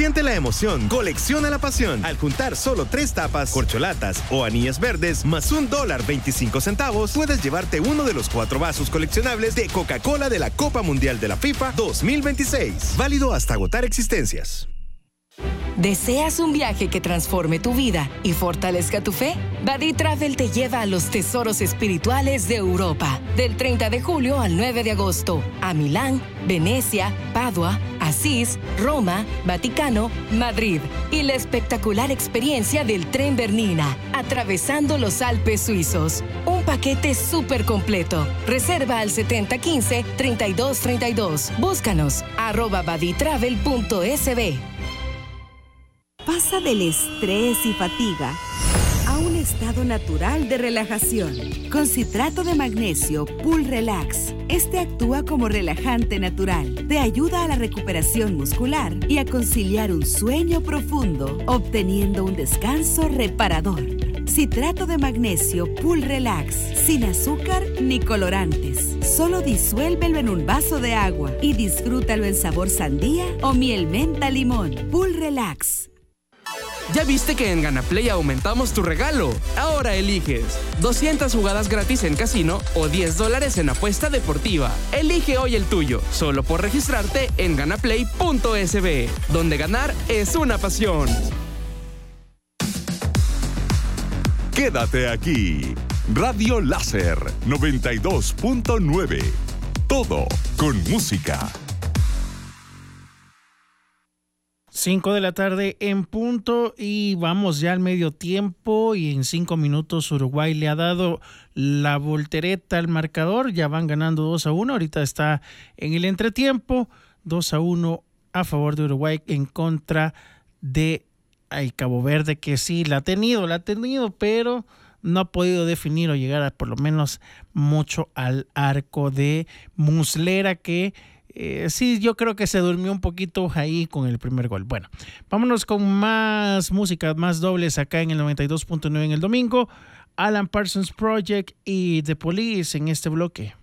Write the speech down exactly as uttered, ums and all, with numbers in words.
Siente la emoción, colecciona la pasión. Al juntar solo tres tapas, corcholatas o anillas verdes, más un dólar veinticinco centavos, puedes llevarte uno de los cuatro vasos coleccionables de Coca-Cola de la Copa Mundial de la FIFA dos mil veintiséis. Válido hasta agotar existencias. ¿Deseas un viaje que transforme tu vida y fortalezca tu fe? Badi Travel te lleva a los tesoros espirituales de Europa. Del treinta de julio al nueve de agosto. A Milán, Venecia, Padua, Asís, Roma, Vaticano, Madrid. Y la espectacular experiencia del tren Bernina, atravesando los Alpes suizos. Un paquete súper completo. Reserva al setenta quince, treinta y dos treinta y dos. Búscanos, arroba baditravel punto s b. Pasa del estrés y fatiga a un estado natural de relajación. Con citrato de magnesio Pool Relax. Este actúa como relajante natural. Te ayuda a la recuperación muscular y a conciliar un sueño profundo, obteniendo un descanso reparador. Citrato de magnesio Pool Relax. Sin azúcar ni colorantes. Solo disuélvelo en un vaso de agua y disfrútalo en sabor sandía o miel menta limón. Pool Relax. ¿Ya viste que en Ganaplay aumentamos tu regalo? Ahora eliges doscientas jugadas gratis en casino o diez dólares en apuesta deportiva. Elige hoy el tuyo, solo por registrarte en ganaplay punto s b, donde ganar es una pasión. Quédate aquí. Radio Láser noventa y dos punto nueve. Todo con música. cinco de la tarde en punto y vamos ya al medio tiempo y en cinco minutos Uruguay le ha dado la voltereta al marcador, ya van ganando dos a uno, ahorita está en el entretiempo, dos a uno a favor de Uruguay en contra de el Cabo Verde, que sí, la ha tenido, la ha tenido, pero no ha podido definir o llegar a por lo menos mucho al arco de Muslera, que Eh, sí, yo creo que se durmió un poquito ahí con el primer gol. Bueno, vámonos con más música, más dobles acá en el noventa y dos punto nueve en el domingo. Alan Parsons Project y The Police en este bloque.